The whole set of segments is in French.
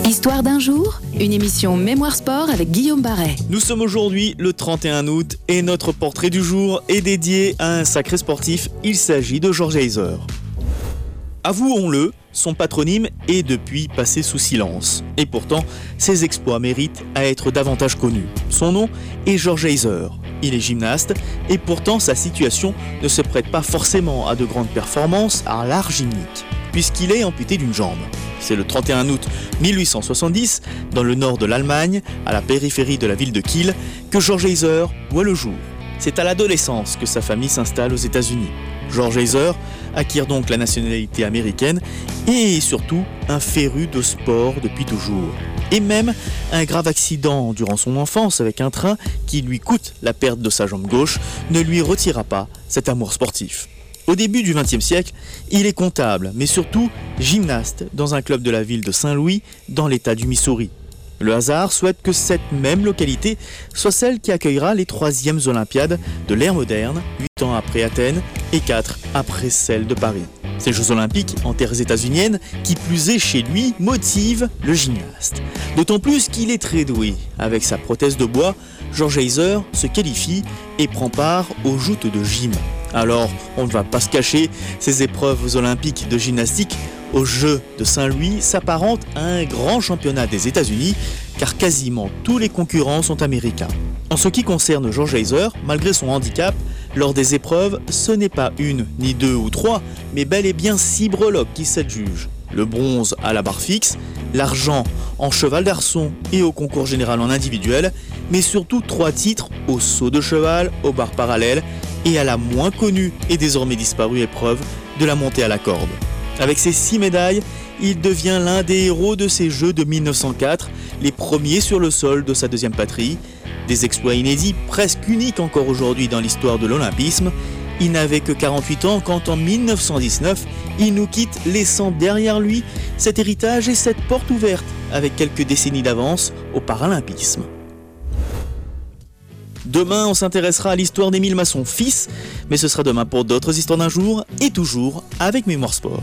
Histoire d'un jour, une émission Mémoire Sport avec Guillaume Barret. Nous sommes aujourd'hui le 31 août et notre portrait du jour est dédié à un sacré sportif. Il s'agit de George Heiser. Avouons-le, son patronyme est depuis passé sous silence. Et pourtant, ses exploits méritent à être davantage connus. Son nom est George Heiser. Il est gymnaste et pourtant sa situation ne se prête pas forcément à de grandes performances à l'art gymnique, puisqu'il est amputé d'une jambe. C'est le 31 août 1870, dans le nord de l'Allemagne, à la périphérie de la ville de Kiel, que George Heiser voit le jour. C'est à l'adolescence que sa famille s'installe aux États-Unis. George Heiser acquiert donc la nationalité américaine et est surtout un féru de sport depuis toujours. Et même un grave accident durant son enfance avec un train qui lui coûte la perte de sa jambe gauche ne lui retira pas cet amour sportif. Au début du XXe siècle, il est comptable, mais surtout gymnaste dans un club de la ville de Saint-Louis, dans l'état du Missouri. Le hasard souhaite que cette même localité soit celle qui accueillera les 3e Olympiades de l'ère moderne, 8 ans après Athènes et 4 après celle de Paris. Ces Jeux Olympiques en terres états-uniennes, qui plus est chez lui, motivent le gymnaste. D'autant plus qu'il est très doué. Avec sa prothèse de bois, George Heiser se qualifie et prend part aux joutes de gym. Alors, on ne va pas se cacher, ces épreuves olympiques de gymnastique aux Jeux de Saint-Louis s'apparentent à un grand championnat des États-Unis, car quasiment tous les concurrents sont américains. En ce qui concerne George Heiser, malgré son handicap, lors des épreuves, ce n'est pas une, ni deux ou trois, mais bel et bien 6 breloques qui s'adjugent. Le bronze à la barre fixe, l'argent en cheval d'arçon et au concours général en individuel, mais surtout 3 titres au saut de cheval, aux barres parallèles et à la moins connue et désormais disparue épreuve de la montée à la corde. Avec ces 6 médailles, il devient l'un des héros de ces Jeux de 1904, les premiers sur le sol de sa deuxième patrie. Des exploits inédits, presque uniques encore aujourd'hui dans l'histoire de l'olympisme. Il n'avait que 48 ans quand en 1919, il nous quitte laissant derrière lui cet héritage et cette porte ouverte avec quelques décennies d'avance au paralympisme. Demain, on s'intéressera à l'histoire d'Émile Masson fils, mais ce sera demain pour d'autres histoires d'un jour et toujours avec Mémoire Sport.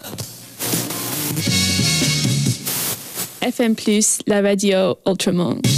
FM+, la radio Ultramonde.